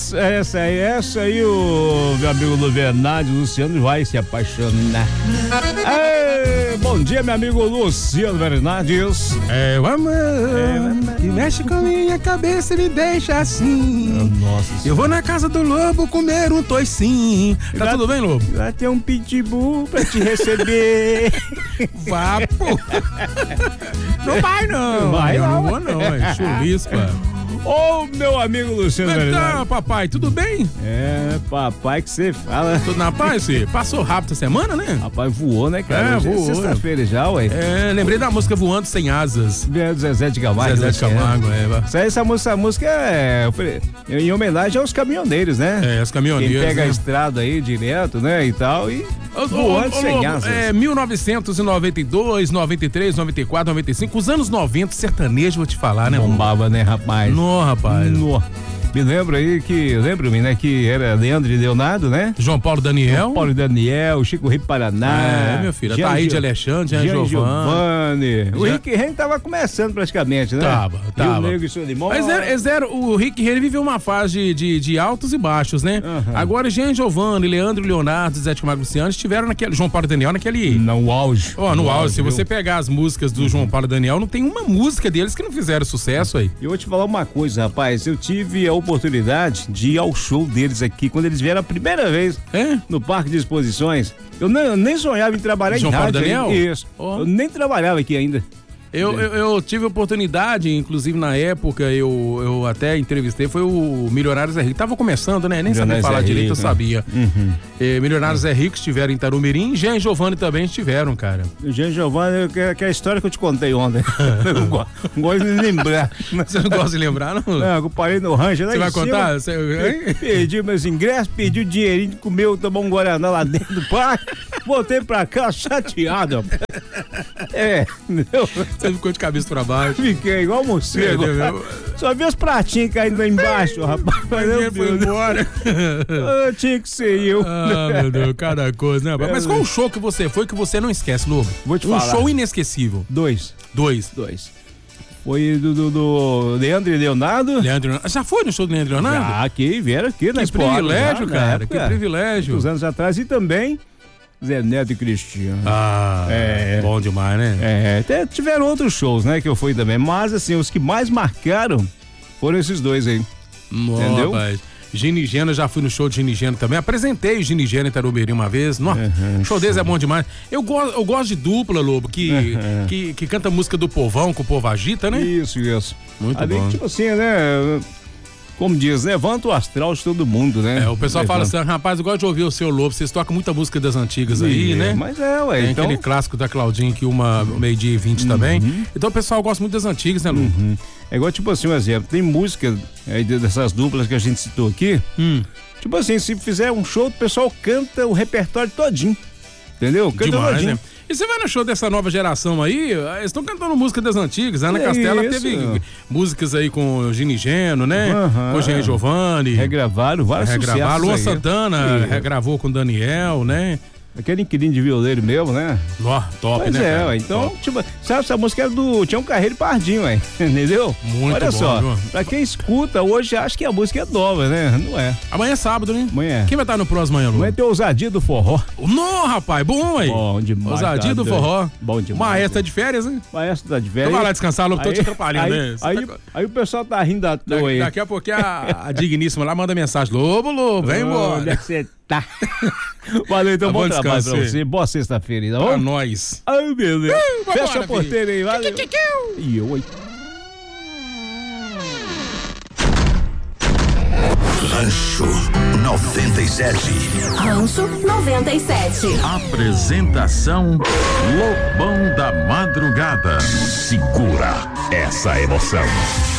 essa aí o meu amigo Luciano vai se apaixonar. Ei, bom dia, meu amigo Luciano Bernardes. É o amor que mexe com minha cabeça e me deixa assim. Nossa, eu vou na casa do Lobo comer um toicinho. Tá tudo bem, Lobo? Lá tem um pitbull pra te receber. Vá, pô. Não vai não. Não vou não, é chuvisca. Ô, meu amigo Luciano Bernardes. Como é que tá, papai? Tudo bem? É, papai que você fala. Tudo na paz, filho? Passou rápido a semana, né? Papai voou, né, cara? É, voou. Sexta-feira já, ué. É, lembrei da música Voando Sem Asas. Do Zezé de Camargo. Zezé de Camargo, Essa música é em homenagem aos caminhoneiros, né? É, os caminhoneiros. Quem pega né? a estrada aí direto, né, e tal, e voando sem asas. É, 1992, 93, 94, 95, os anos 90, sertanejo, vou te falar, né? Bombava, né, rapaz? Não, rapaz. No. Me lembro aí lembro-me, né, que era Leandro e Leonardo, né? João Paulo e Daniel, Chico Rei Paraná. É, meu filho, Thaís de Alexandre, Jean Giovanni. O Rick Renner tava começando praticamente, né? Tava. Rio Negro e Solimão. Mas o Rick Renner viveu uma fase de altos e baixos, né? Uhum. Agora, Jean Giovanni, Leandro e Leonardo, Zé de Camargo e Luciano estiveram naquele, João Paulo e Daniel naquele... No auge. No auge. Se você pegar as músicas do João Paulo e Daniel, não tem uma música deles que não fizeram sucesso aí. Eu vou te falar uma coisa, rapaz, eu tive a oportunidade de ir ao show deles aqui, quando eles vieram a primeira vez no Parque de Exposições. Eu nem sonhava em trabalhar João em rádio. Paulo Daniel? Isso. Eu nem trabalhava aqui ainda. Eu tive oportunidade, inclusive na época, eu até entrevistei, foi o Milionário Zé Rico. Tava começando, né? Nem sabia falar direito, eu sabia. Uhum. Milionário Zé Rico estiveram em Tarumirim, e Jean e Giovanni também estiveram, cara. Jean Giovanni, que é a história que eu te contei ontem. Eu não gosto de lembrar. Você não gosta de lembrar, não? Não, eu parei no rancho lá. Você vai contar? Perdi meus ingressos, perdi o dinheirinho, comeu, tomou um Guaraná lá dentro do parque, voltei pra cá chateado. Entendeu? Você ficou de cabeça pra baixo. Fiquei igual morcego. Só vi os pratinhos caindo lá embaixo, rapaz. Mas foi embora. Tinha que ser eu. Meu Deus, cada coisa, né? Mas qual o show que você foi que você não esquece, Lobo? Vou te falar. Um show inesquecível. Dois. Foi do Leandro e Leonardo. Já foi no show do Leandro e Leonardo? Já, vieram aqui na Esporte. Que privilégio, cara. Que privilégio. Muitos anos atrás. E também Zé Neto e Cristiano. Bom demais, né? Até tiveram outros shows, né, que eu fui também. Mas, assim, os que mais marcaram foram esses dois aí. Entendeu? Rapaz. Gini e Gena, já fui no show de Gini e Gena também. Apresentei o Gini e Gena em Tarumirim uma vez. O show deles é bom demais. Eu gosto de dupla, Lobo, que canta música do povão, que o povo agita, né? Isso. Muito ali, bom. Tipo assim, né? Como diz, levanta o astral de todo mundo, né? O pessoal fala assim, rapaz, eu gosto de ouvir o seu Lobo, vocês tocam muita música das antigas aí, né? Mas Tem então... aquele clássico da Claudinha, que meio-dia e 20 também. Então o pessoal gosta muito das antigas, né, Lobo? É igual, tipo assim, um exemplo, tem música dessas duplas que a gente citou aqui, tipo assim, se fizer um show, o pessoal canta o repertório todinho, entendeu? Canta demais, todinho. né? E você vai no show dessa nova geração aí, eles estão cantando música das antigas. A Ana Castela teve músicas aí com o Gini Geno, né? Com o Jean Giovanni. Regravaram vários sucessos. Luan Santana regravou com o Daniel, né? Aquele inquilino de violeiro mesmo, né? Top, pois né? Cara? Então, top. tipo, sabe, essa música era do Tião Carreiro e Pardinho, entendeu? Muito Olha bom, só, viu? pra quem escuta hoje, acha que a música é nova, né? Não é. Amanhã é sábado, né? Amanhã. Quem vai estar no próximo amanhã, Lu? Amanhã tem Ousadia do Forró. Não, rapaz, bom aí. Bom demais. Ousadia do Forró. Bom demais. O maestro tá de férias, né? O maestro tá de férias. Então vai lá descansar, Lu, tô te atrapalhando, né? Aí o pessoal tá rindo à toa aí. Daqui a pouquinho a digníssima lá manda mensagem, Lobo, vem embora. Onde é que você tá? Valeu, então, bom trabalho pra você. Boa sexta-feira, tá bom? Pra nós. Ai, meu Deus. Fecha a porteira aí, filho. valeu. E eu aí. Rancho 97. Rancho 97. Apresentação Lobão da Madrugada. Segura essa emoção.